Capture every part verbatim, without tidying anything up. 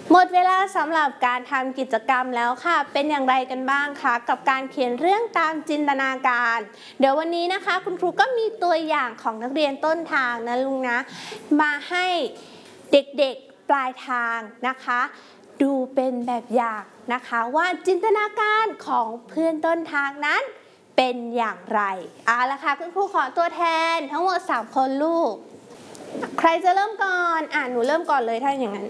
หมดเวลาสำหรับการทำกิจกรรมแล้วค่ะเป็นอย่างไรกันบ้างคะกับการเขียนเรื่องตามจินตนาการเดี๋ยววันนี้นะคะคุณครูก็มีตัวอย่างของนักเรียนต้นทางนะลุงนะมาให้เด็กๆปลายทางนะคะดูเป็นแบบอย่างนะคะว่าจินตนาการของเพื่อนต้นทางนั้นเป็นอย่างไรเอาละค่ะคุณครูขอตัวแทนทั้งหมดสามคนลูกใครจะเริ่มก่อนอ่ะหนูเริ่มก่อนเลยถ้าอย่างนั้น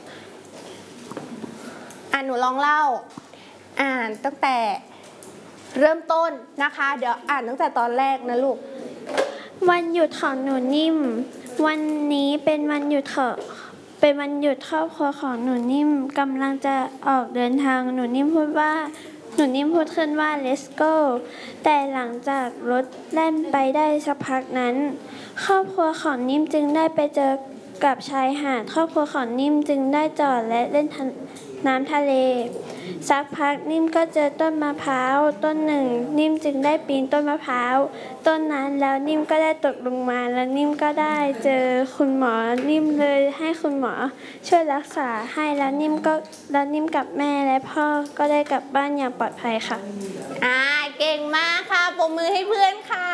อ่ะหนูลองเล่าอ่านตั้งแต่เริ่มต้นนะคะเดี๋ยวอ่านตั้งแต่ตอนแรกนะลูกวันหยุดของหนูนิ่มวันนี้เป็นวันหยุดเถอะเป็นวันหยุดครอบครัวของหนูนิ่มกำลังจะออกเดินทางหนูนิ่มพูดว่าหนูนิ่มพูดขึ้นว่า let's go แต่หลังจากรถแล่นไปได้สักพักนั้นครอบครัวของนิ่มจึงได้ไปเจอกับชายหาดครอบครัวของนิ่มจึงได้จอดและเล่นน้ำทะเลสักพักนิ่มก็เจอต้นมะพร้าวต้นหนึ่งนิ่มจึงได้ปีนต้นมะพร้าวต้นนั้นแล้วนิ่มก็ได้ตกลงมาแล้วนิ่มก็ได้เจอคุณหมอนิ่มเลยให้คุณหมอช่วยรักษาให้แล้วนิ่มก็แล้วนิ่มกับแม่และพ่อก็ได้กลับบ้านอย่างปลอดภัยค่ะอ่าเก่งมากค่ะปรบมือให้เพื่อนค่ะ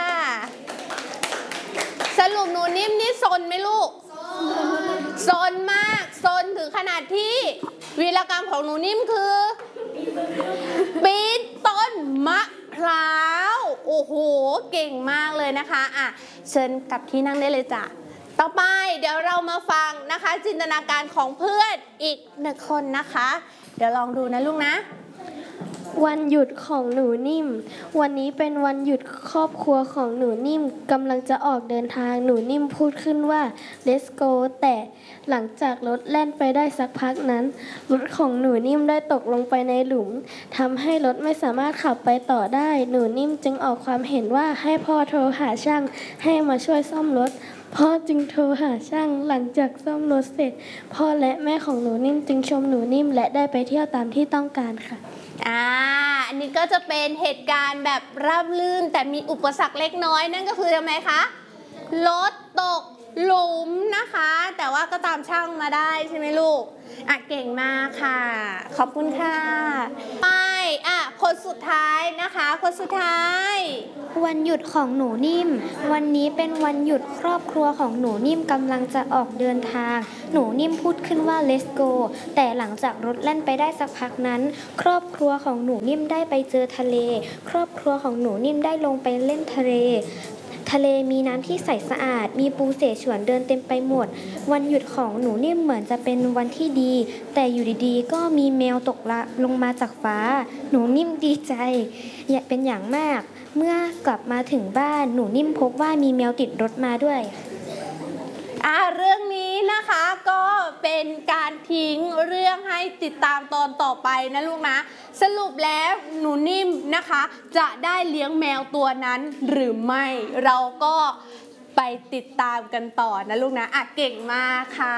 สรุปหนูนิ่มนี่ซนไหมลูกซนมากซนถึงขนาดที่วีรกรรมของหนูนิ่มคือปีนต้นมะพร้าวโอ้โหเก่งมากเลยนะคะอ่ะเชิญกลับที่นั่งได้เลยจ้ะต่อไปเดี๋ยวเรามาฟังนะคะจินตนาการของเพื่อนอีกหนึ่งคนนะคะเดี๋ยวลองดูนะลูกนะวันหยุดของหนูนิ่มวันนี้เป็นวันหยุดครอบครัวของหนูนิ่มกำลังจะออกเดินทางหนูนิ่มพูดขึ้นว่า let's go แต่หลังจากรถแล่นไปได้สักพักนั้นรถของหนูนิ่มได้ตกลงไปในหลุมทำให้รถไม่สามารถขับไปต่อได้หนูนิ่มจึงออกความเห็นว่าให้พ่อโทรหาช่างให้มาช่วยซ่อมรถพ่อจึงโทรหาช่างหลังจากซ่อมรถเสร็จพ่อและแม่ของหนูนิ่มจึงชมหนูนิ่มและได้ไปเที่ยวตามที่ต้องการค่ะอ่าอันนี้ก็จะเป็นเหตุการณ์แบบราบรื่นแต่มีอุปสรรคเล็กน้อยนั่นก็คือทำไมคะรถตกหลุมนะคะแต่ว่าก็ตามช่างมาได้ใช่ไหมลูกอ่ะเก่งมากค่ะขอบคุณค่ะไปอ่ะคนสุดท้ายนะคะคนสุดท้ายวันหยุดของหนูนิ่มวันนี้เป็นวันหยุดครอบครัวของหนูนิ่มกำลังจะออกเดินทางหนูนิ่มพูดขึ้นว่า let's go แต่หลังจากรถแล่นไปได้สักพักนั้นครอบครัวของหนูนิ่มได้ไปเจอทะเลครอบครัวของหนูนิ่มได้ลงไปเล่นทะเลทะเลมีน้ำที่ใสสะอาดมีปูเสฉวนเดินเต็มไปหมดวันหยุดของหนูนิ่มเหมือนจะเป็นวันที่ดีแต่อยู่ดีๆก็มีแมวตกลงมาจากฟ้าหนูนิ่มดีใจเป็นอย่างมากเมื่อกลับมาถึงบ้านหนูนิ่มพบว่ามีแมวติดรถมาด้วยอ่าเรื่องนี้นะคะก็เป็นการทิ้งเรื่องให้ติดตามตอนต่อไปนะลูกนะสรุปแล้วหนูนิ่มนะคะจะได้เลี้ยงแมวตัวนั้นหรือไม่เราก็ไปติดตามกันต่อนะลูกนะอ่ะเก่งมากค่ะ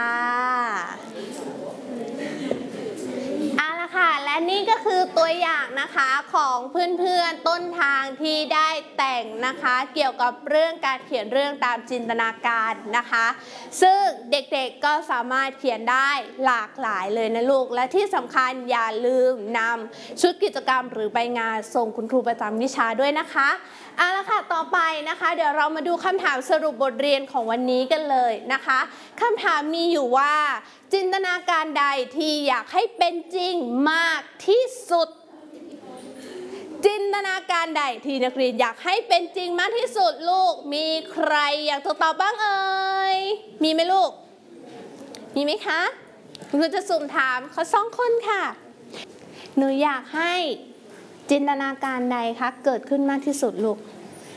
เอาละค่ะและนี่ก็คือตัวอย่างนะคะของเพื่อนๆต้นทางที่ได้แต่งนะคะเกี่ยวกับเรื่องการเขียนเรื่องตามจินตนาการนะคะซึ่งเด็กๆก็สามารถเขียนได้หลากหลายเลยนะลูกและที่สำคัญอย่าลืมนำชุดกิจกรรมหรือใบงานส่งคุณครูประจำวิชาด้วยนะคะเอาละค่ะต่อไปนะคะเดี๋ยวเรามาดูคำถามสรุปบทเรียนของวันนี้กันเลยนะคะคำถามมีอยู่ว่าจินตนาการใดที่อยากให้เป็นจริงมากที่สุดจินตนาการใดที่นักเรียนอยากให้เป็นจริงมากที่สุดลูกมีใครอยากจะตอบบ้างเอ่ยมีไหมลูกมีไหมคะคุณครูจะสุ่มถามเขาสองคนค่ะหนูอยากให้จินตนาการใดคะเกิดขึ้นมากที่สุดลูก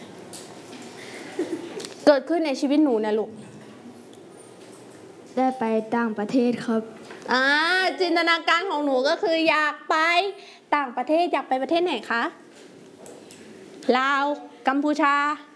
เกิดขึ้นในชีวิตหนูนะลูกได้ไปต่างประเทศครับอ่าจินตนาการของหนูก็คืออยากไปต่างประเทศอยากไปประเทศไหนคะลาวกัมพูชา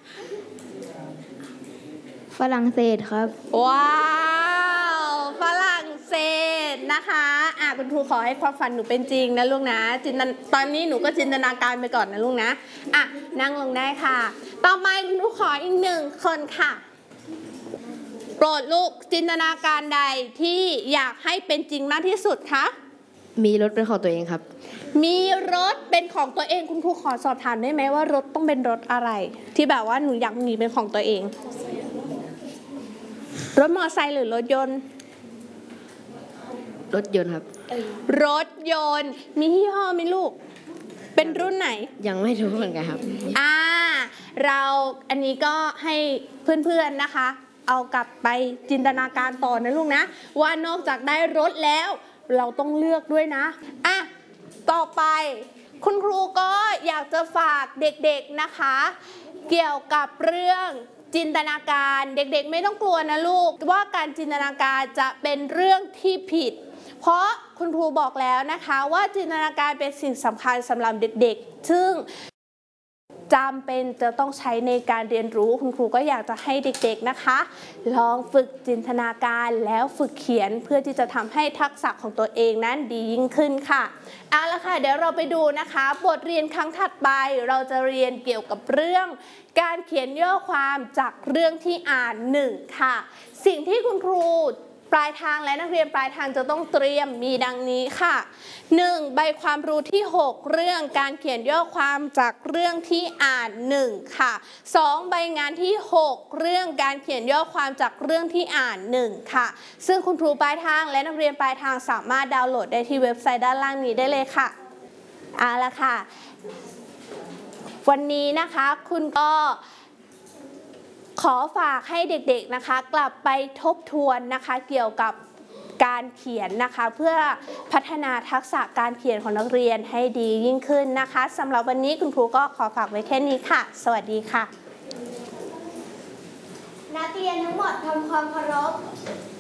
ฝรั่งเศสครับว้าวฝรั่งเศสนะคะอ่ะคุณครูขอให้ความฝันหนูเป็นจริงนะลูกนะจินตตอนนี้หนูก็จินตนาการไปก่อนนะลูกนะอ่ะนั่งลงได้ค่ะต่อไปคุณครูขออีกหนึ่งคนค่ะโปรดลูกจินตนาการใดที่อยากให้เป็นจริงมากที่สุดคะมีรถเป็นของตัวเองครับมีรถเป็นของตัวเองคุณครูขอสอบถามได้ไหมว่ารถต้องเป็นรถอะไรที่แบบว่าหนูอยากมีเป็นของตัวเองรถมอเตอร์ไซค์หรือรถยนต์รถยนต์ครับรถยนต์มียี่ห้อไหมลูกเป็นรุ่นไหนยังไม่รู้เหมือนกันครับอ่าเราอันนี้ก็ให้เพื่อนๆนะคะเอากลับไปจินตนาการต่อนะลูกนะว่านอกจากได้รถแล้วเราต้องเลือกด้วยนะอ่ะต่อไปคุณครูก็อยากจะฝากเด็กๆนะคะเกี่ยวกับเรื่องจินตนาการเด็กๆไม่ต้องกลัวนะลูกว่าการจินตนาการจะเป็นเรื่องที่ผิดเพราะคุณครูบอกแล้วนะคะว่าจินตนาการเป็นสิ่งสำคัญสำหรับเด็กๆซึ่งจำเป็นจะต้องใช้ในการเรียนรู้คุณครูก็อยากจะให้เด็กๆนะคะลองฝึกจินตนาการแล้วฝึกเขียนเพื่อที่จะทำให้ทักษะของตัวเองนั้นดียิ่งขึ้นค่ะเอาละค่ะเดี๋ยวเราไปดูนะคะบทเรียนครั้งถัดไปเราจะเรียนเกี่ยวกับเรื่องการเขียนย่อความจากเรื่องที่อ่านหนึ่งค่ะสิ่งที่คุณครูปลายทางและนักเรียนปลายทางจะต้องเตรียมมีดังนี้ค่ะ หนึ่ง ใบความรู้ที่หกเรื่องการเขียนย่อความจากเรื่องที่อ่านหนึ่งค่ะสองใบงานที่หกเรื่องการเขียนย่อความจากเรื่องที่อ่านหนึ่งค่ะซึ่งคุณครูปลายทางและนักเรียนปลายทางสามารถดาวน์โหลดได้ที่เว็บไซต์ด้านล่างนี้ได้เลยค่ะเอาละค่ะวันนี้นะคะคุณก็ขอฝากให้เด็กๆนะคะกลับไปทบทวนนะคะเกี่ยวกับการเขียนนะคะเพื่อพัฒนาทักษะการเขียนของนักเรียนให้ดียิ่งขึ้นนะคะสำหรับวันนี้คุณครูก็ขอฝากไว้แค่นี้ค่ะสวัสดีค่ะนักเรียนทั้งหมดทำความเคารพ